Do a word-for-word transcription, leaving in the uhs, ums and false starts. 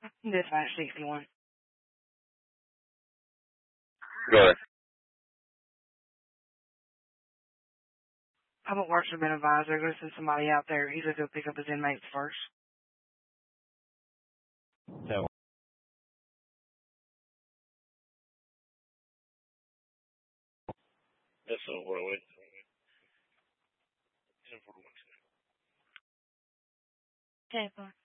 Dispatch sixty-one. Go ahead. Public Works have been advised they're going to send somebody out there. He's going to go pick up his inmates first. So. That's all what I went. Okay, fine.